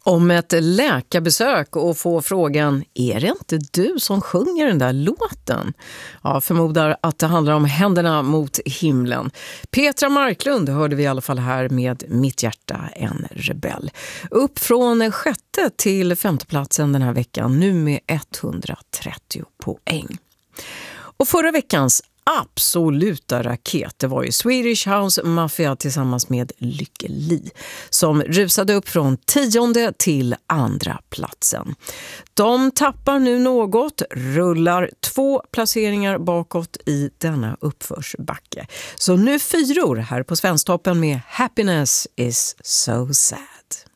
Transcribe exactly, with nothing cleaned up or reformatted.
Om ett läkarbesök och få frågan, är det inte du som sjunger den där låten? Ja, förmodar att det handlar om Händerna mot himlen. Petra Marklund hörde vi i alla fall här med Mitt hjärta en rebell. Upp från sjätte till femte platsen den här veckan, nu med etthundratrettio poäng. Och förra veckans absoluta raket, det var ju Swedish House Mafia tillsammans med Lykke Li som rusade upp från tionde till andra platsen. De tappar nu något, rullar två placeringar bakåt i denna uppförsbacke. Så nu fyror här på Svensktoppen med Happiness is so sad.